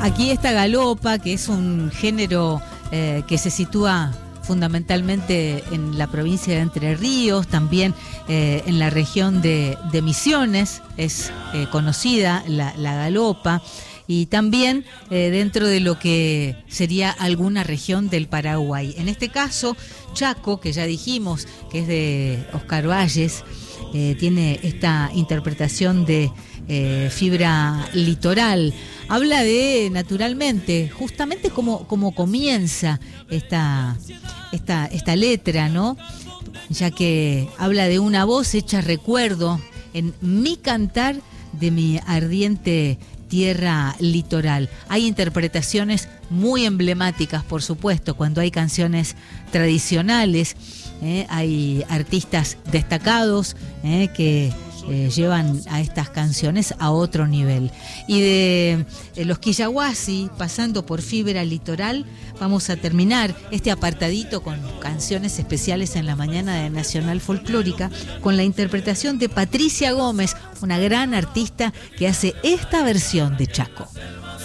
Aquí está galopa, que es un género que se sitúa fundamentalmente en la provincia de Entre Ríos, también en la región de Misiones, es conocida la galopa, y también dentro de lo que sería alguna región del Paraguay. En este caso, Chaco, que ya dijimos que es de Oscar Valles, tiene esta interpretación de fibra litoral. Habla de, naturalmente, justamente como comienza esta letra, ¿no? Ya que habla de una voz hecha recuerdo en mi cantar de mi ardiente tierra litoral. Hay interpretaciones muy emblemáticas, por supuesto, cuando hay canciones tradicionales, hay artistas destacados que llevan a estas canciones a otro nivel. Y de los Quillahuasi, pasando por fibra litoral, vamos a terminar este apartadito con canciones especiales en la mañana de Nacional Folclórica, con la interpretación de Patricia Gómez, una gran artista que hace esta versión de Chaco.